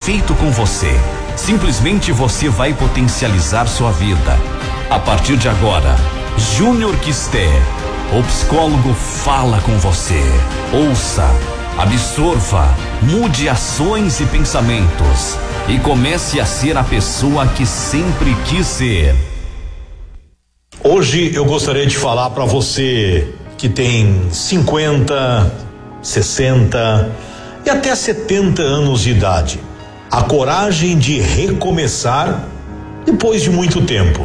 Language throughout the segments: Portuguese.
feito com você. Simplesmente você vai potencializar sua vida. A partir de agora, Júnior Quisté, o psicólogo, fala com você. Ouça, absorva, mude ações e pensamentos e comece a ser a pessoa que sempre quis ser. Hoje eu gostaria de falar para você que tem 50, 60 e até 70 anos de idade. A coragem de recomeçar depois de muito tempo.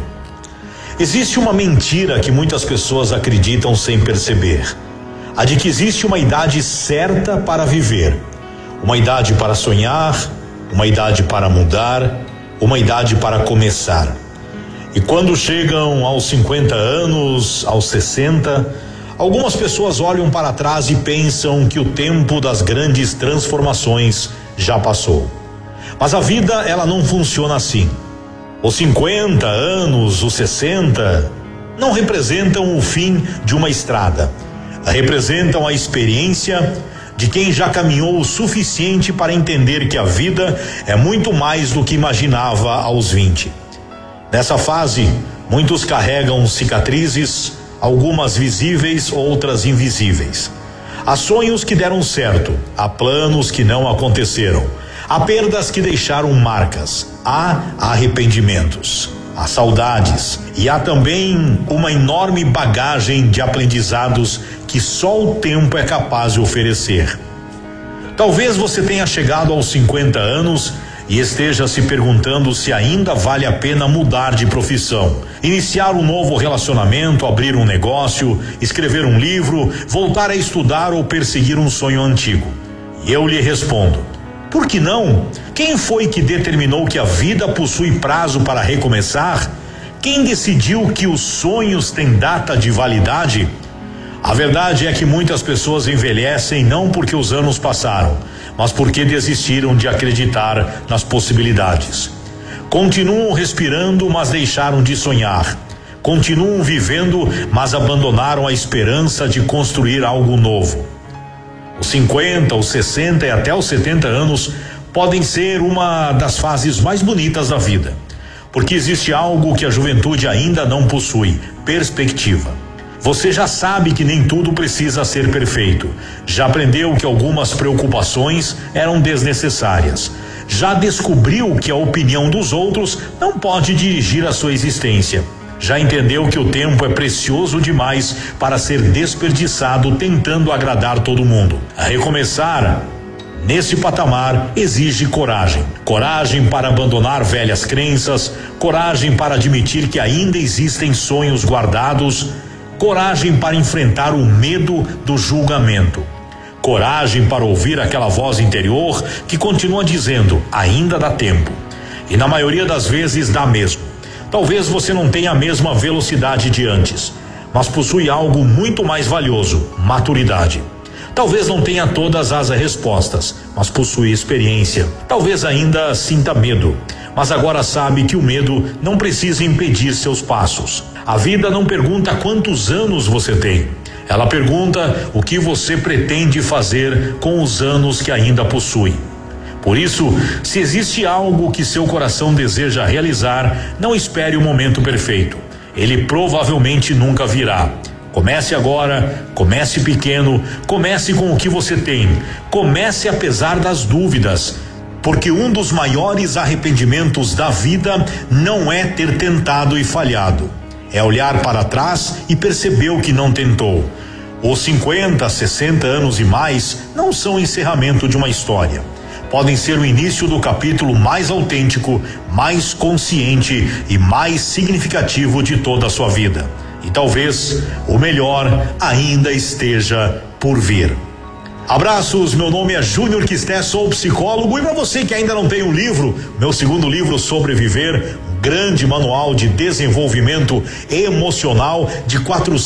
Existe uma mentira que muitas pessoas acreditam sem perceber. A de que existe uma idade certa para viver. Uma idade para sonhar, uma idade para mudar, uma idade para começar. E quando chegam aos 50 anos, aos 60, algumas pessoas olham para trás e pensam que o tempo das grandes transformações já passou. Mas a vida, ela não funciona assim. Os 50 anos, os 60, não representam o fim de uma estrada. Representam a experiência de quem já caminhou o suficiente para entender que a vida é muito mais do que imaginava aos 20. Nessa fase, muitos carregam cicatrizes, algumas visíveis, outras invisíveis. Há sonhos que deram certo, há planos que não aconteceram, há perdas que deixaram marcas, há arrependimentos, há saudades e há também uma enorme bagagem de aprendizados que só o tempo é capaz de oferecer. Talvez você tenha chegado aos 50 anos e esteja se perguntando se ainda vale a pena mudar de profissão, iniciar um novo relacionamento, abrir um negócio, escrever um livro, voltar a estudar ou perseguir um sonho antigo. E eu lhe respondo: por que não? Quem foi que determinou que a vida possui prazo para recomeçar? Quem decidiu que os sonhos têm data de validade? A verdade é que muitas pessoas envelhecem não porque os anos passaram, mas porque desistiram de acreditar nas possibilidades. Continuam respirando, mas deixaram de sonhar. Continuam vivendo, mas abandonaram a esperança de construir algo novo. Os 50, os 60 e até os 70 anos podem ser uma das fases mais bonitas da vida, porque existe algo que a juventude ainda não possui: perspectiva. Você já sabe que nem tudo precisa ser perfeito. Já aprendeu que algumas preocupações eram desnecessárias. Já descobriu que a opinião dos outros não pode dirigir a sua existência. Já entendeu que o tempo é precioso demais para ser desperdiçado tentando agradar todo mundo. A recomeçar nesse patamar exige coragem. Coragem para abandonar velhas crenças, coragem para admitir que ainda existem sonhos guardados, coragem para enfrentar o medo do julgamento, coragem para ouvir aquela voz interior que continua dizendo: ainda dá tempo. E na maioria das vezes dá mesmo. Talvez você não tenha a mesma velocidade de antes, mas possui algo muito mais valioso: maturidade. Talvez não tenha todas as respostas, mas possui experiência. Talvez ainda sinta medo, mas agora sabe que o medo não precisa impedir seus passos. A vida não pergunta quantos anos você tem. Ela pergunta o que você pretende fazer com os anos que ainda possui. Por isso, se existe algo que seu coração deseja realizar, não espere o momento perfeito. Ele provavelmente nunca virá. Comece agora, comece pequeno, comece com o que você tem, comece apesar das dúvidas, porque um dos maiores arrependimentos da vida não é ter tentado e falhado, é olhar para trás e perceber o que não tentou. Os 50, 60 anos e mais não são o encerramento de uma história. Podem ser o início do capítulo mais autêntico, mais consciente e mais significativo de toda a sua vida. E talvez o melhor ainda esteja por vir. Abraços, meu nome é Júnior Quisté, sou psicólogo, e para você que ainda não tem um livro, meu segundo livro, Sobreviver, um grande manual de desenvolvimento emocional de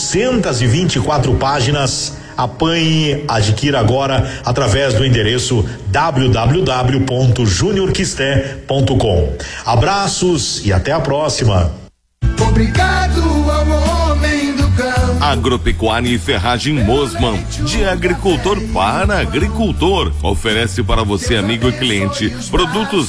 424 páginas. Apanhe, adquira agora através do endereço www.juniorquisté.com. Abraços e até a próxima. Obrigado ao homem do campo. Agropecuária e Ferragem Mosman, de agricultor para agricultor. Oferece para você, amigo e cliente, produtos